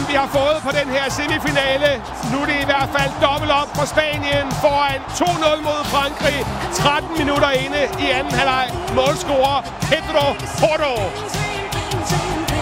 vi har fået på den her semifinale. Nu er det i hvert fald dobbelt op for Spanien foran 2-0 mod Frankrig. 13 minutter inde i anden halvleg. Målscorer Pedro Porro.